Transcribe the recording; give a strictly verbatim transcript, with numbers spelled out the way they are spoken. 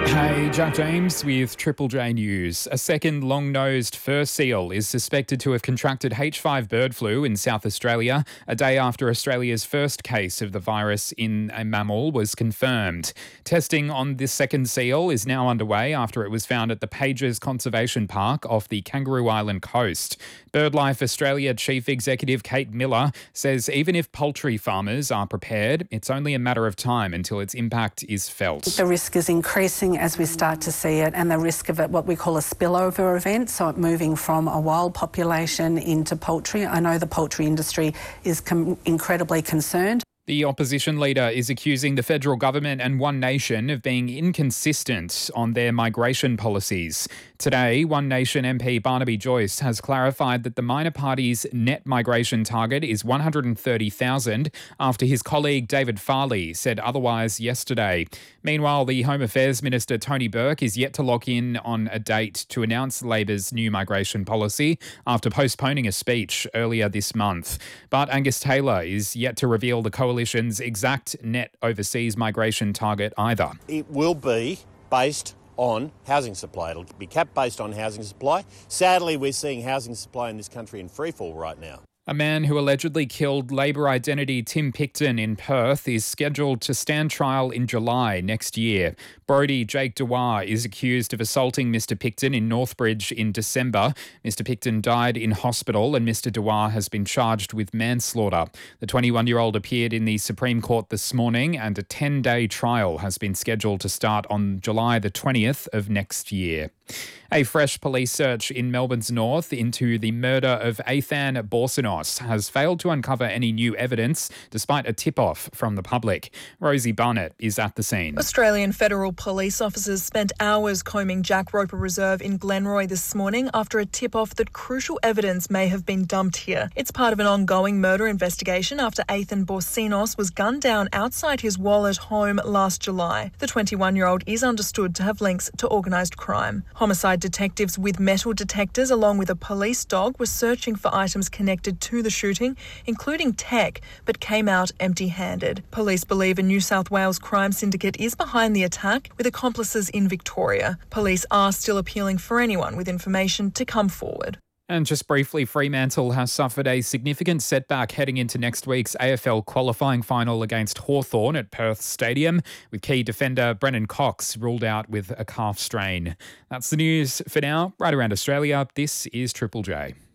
Hey, Jack James with Triple J News. A second long-nosed fur seal is suspected to have contracted H five bird flu in South Australia a day after Australia's first case of the virus in a mammal was confirmed. Testing on this second seal is now underway after it was found at the Pages Conservation Park off the Kangaroo Island coast. BirdLife Australia Chief Executive Kate Miller says even if poultry farmers are prepared, it's only a matter of time until its impact is felt. The risk is increasing as we start to see it, and the risk of it, what we call a spillover event, so it moving from a wild population into poultry. I know the poultry industry is com- incredibly concerned. The opposition leader is accusing the federal government and One Nation of being inconsistent on their migration policies. Today, One Nation M P Barnaby Joyce has clarified that the minor party's net migration target is one hundred thirty thousand after his colleague David Farley said otherwise yesterday. Meanwhile, the Home Affairs Minister Tony Burke is yet to lock in on a date to announce Labor's new migration policy after postponing a speech earlier this month. But Angus Taylor is yet to reveal the coalition's exact net overseas migration target either. It will be based on housing supply. It'll be capped based on housing supply. Sadly, we're seeing housing supply in this country in freefall right now. A man who allegedly killed Labor identity Tim Picton in Perth is scheduled to stand trial in July next year. Brodie Jake Dewar is accused of assaulting Mister Picton in Northbridge in December. Mister Picton died in hospital and Mister Dewar has been charged with manslaughter. The twenty-one-year-old appeared in the Supreme Court this morning and a ten-day trial has been scheduled to start on July the twentieth of next year. A fresh police search in Melbourne's north into the murder of Athan Borsinos has failed to uncover any new evidence despite a tip-off from the public. Rosie Barnett is at the scene. Australian Federal Police officers spent hours combing Jack Roper Reserve in Glenroy this morning after a tip-off that crucial evidence may have been dumped here. It's part of an ongoing murder investigation after Athan Borsinos was gunned down outside his Wallet home last July. The twenty-one-year-old is understood to have links to organised crime. Homicide detectives with metal detectors along with a police dog were searching for items connected to the shooting, including tech, but came out empty-handed. Police believe a New South Wales crime syndicate is behind the attack with accomplices in Victoria. Police are still appealing for anyone with information to come forward. And just briefly, Fremantle has suffered a significant setback heading into next week's A F L qualifying final against Hawthorn at Perth Stadium, with key defender Brennan Cox ruled out with a calf strain. That's the news for now. Right around Australia, this is Triple J.